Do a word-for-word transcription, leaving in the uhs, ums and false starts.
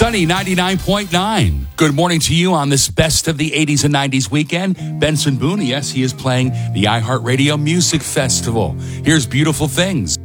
Sunny ninety-nine point nine. Good morning to you on this best of the eighties and nineties weekend. Benson Boone, yes, he is playing the iHeartRadio Music Festival. Here's Beautiful Things.